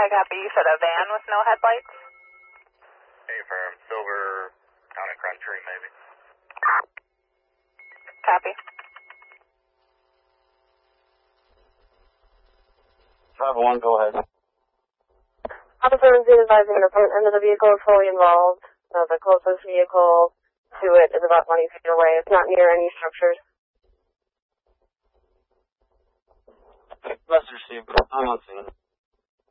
copy. You said a van with no headlights? Affirm. Silver, Town and Country, maybe. Copy. Driver 1, go ahead. Officer is advising the front end of the vehicle is fully involved. The closest vehicle to it is about 20 feet away. It's not near any structures. Okay, let's receive. I'm on scene.